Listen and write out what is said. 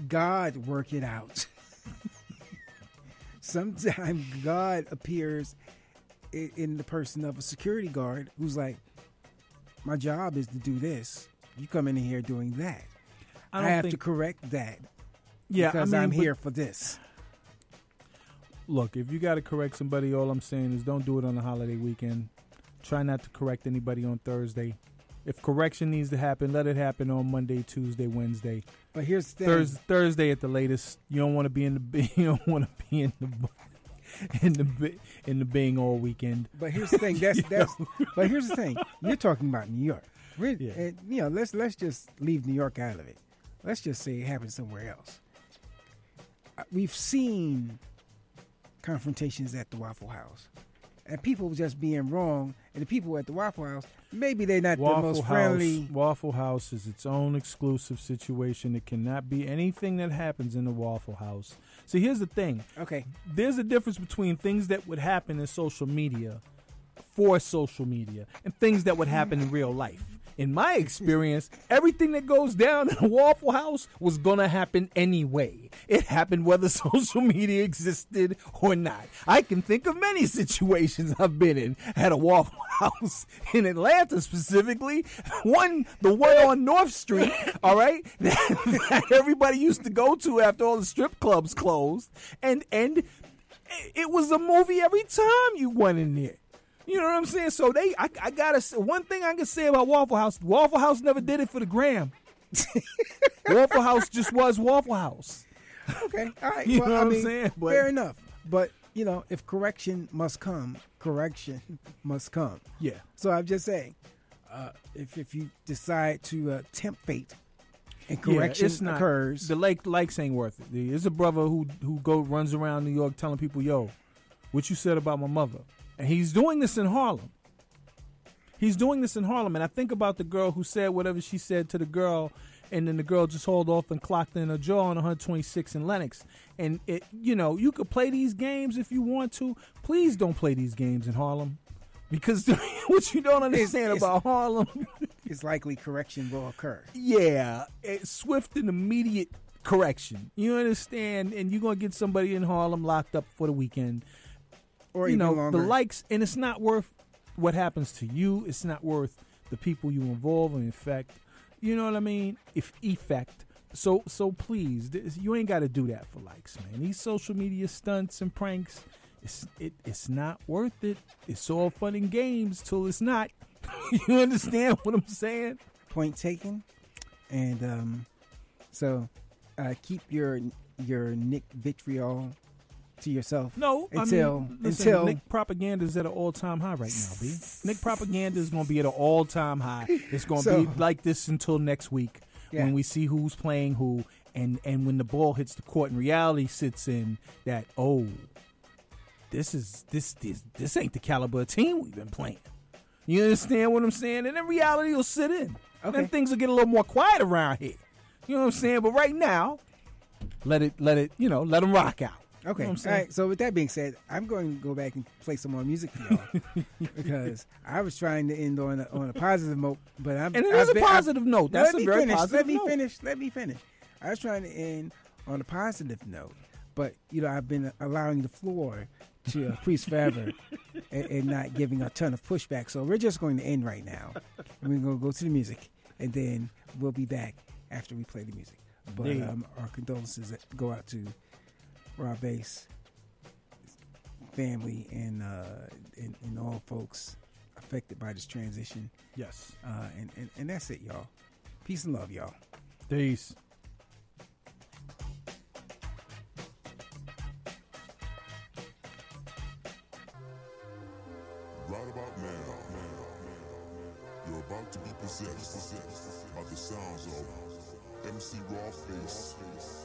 God work it out. Sometimes God appears in the person of a security guard who's like, my job is to do this. You come in here doing that. I have to correct that. Yeah, because I'm here for this. Look, if you got to correct somebody, all I'm saying is don't do it on a holiday weekend. Try not to correct anybody on Thursday. If correction needs to happen, let it happen on Monday, Tuesday, Wednesday. But here's the thing. Thursday at the latest. You don't want to be in the you don't want to be in the Bing all weekend. But here's the thing. But here's the thing. You're talking about New York. And, let's just leave New York out of it. Let's just say it happened somewhere else. We've seen confrontations at the Waffle House, and people just being wrong. And the people at the Waffle House, maybe they're not the most friendly. Waffle House is its own exclusive situation. It cannot be anything that happens in the Waffle House. See, here's the thing. Okay. There's a difference between things that would happen in social media for social media and things that would happen in real life. In my experience, everything that goes down in a Waffle House was going to happen anyway. It happened whether social media existed or not. I can think of many situations I've been in at a Waffle House in Atlanta specifically. The one on North Street, all right, that everybody used to go to after all the strip clubs closed. And it was a movie every time you went in there. You know what I'm saying? So I gotta say, one thing I can say about Waffle House never did it for the gram. Waffle House just was Waffle House. Okay, all right. You know what I'm saying? But, fair enough. But if correction must come, correction must come. Yeah. So I'm just saying, if you decide to tempt fate, and correction occurs, the likes ain't worth it. There's a brother who runs around New York telling people, "Yo, what you said about my mother." And he's doing this in Harlem. And I think about the girl who said whatever she said to the girl, and then the girl just hauled off and clocked in a jaw on 126 in Lenox. And you could play these games if you want to. Please don't play these games in Harlem, because what you don't understand about Harlem, it's likely correction will occur. Yeah, swift and immediate correction. You understand? And you're gonna get somebody in Harlem locked up for the weekend. Or the likes, and it's not worth what happens to you. It's not worth the people you involve and infect. You know what I mean? Effect. So please, you ain't got to do that for likes, man. These social media stunts and pranks, it's not worth it. It's all fun and games till it's not. You understand what I'm saying? Point taken. And so keep your Nick vitriol to yourself. No, until Nick propaganda is at an all-time high right now, B. Nick propaganda is going to be at an all-time high. It's going to be like this until next week when we see who's playing who, and when the ball hits the court and reality sits in that, this ain't the caliber of team we've been playing. You understand what I'm saying? And then reality will sit in. Okay. Then things will get a little more quiet around here. You know what I'm saying? But right now, let them rock out. Okay. You know all right. So with that being said, I'm going to go back and play some more music for y'all because I was trying to end on a positive note, but it's a positive note. That's a very positive note. Let me finish. I was trying to end on a positive note, but I've been allowing the floor to Priest forever and not giving a ton of pushback. So we're just going to end right now. We're going to go to the music, and then we'll be back after we play the music. But our condolences go out to Rob Bass, family, and all folks affected by this transition. Yes. And that's it, y'all. Peace and love, y'all. Peace. Right about now, you're about to be possessed by the sounds of MC Raw Face.